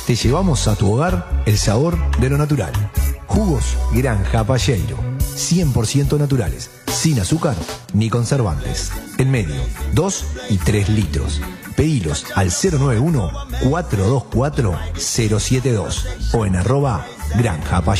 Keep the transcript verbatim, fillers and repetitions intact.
te llevamos a tu hogar el sabor de lo natural. Jugos Granja Palleiro, cien por ciento naturales, sin azúcar ni conservantes. En medio, dos y tres litros. Pedilos al cero nueve uno, cuatro dos cuatro, cero siete dos o en arroba Granja Palleiro.